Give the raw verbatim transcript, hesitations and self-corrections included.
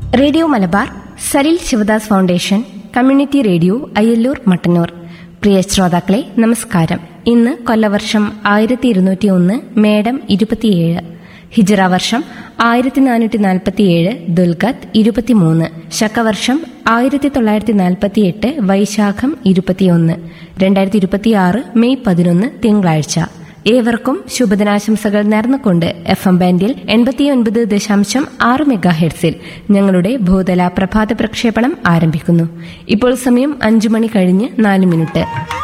Radio Malabar, Salil Sivadas foundation, community radio, Ayyallur, Mattannur. പ്രിയ ശ്രോതാക്കളെ, നമസ്കാരം. ഇന്ന് കൊല്ലവർഷം ആയിരത്തി ഇരുന്നൂറ്റി ഒന്ന് മേടം ഇരുപത്തിയേഴ്, ഹിജറ വർഷം ആയിരത്തി നാനൂറ്റി നാൽപ്പത്തിയേഴ് ദുൽഖത്ത് ഇരുപത്തിമൂന്ന്, ശകവർഷം ആയിരത്തി തൊള്ളായിരത്തി നാൽപ്പത്തി എട്ട് വൈശാഖം ഇരുപത്തിയൊന്ന്, രണ്ടായിരത്തി ഇരുപത്തിയാറ് മെയ് പതിനൊന്ന് തിങ്കളാഴ്ച. ഏവർക്കും ശുഭദിനാശംസകൾ നേർന്നുകൊണ്ട് എഫ് എം ബാൻഡിൽ എൺപത്തിയൊൻപത് ദശാംശം ആറ് മെഗാ ഹെർട്സിൽ ഞങ്ങളുടെ ഭൂതല പ്രഭാത പ്രക്ഷേപണം ആരംഭിക്കുന്നു. ഇപ്പോൾ സമയം അഞ്ചു മണി കഴിഞ്ഞ് നാല് മിനിറ്റ്.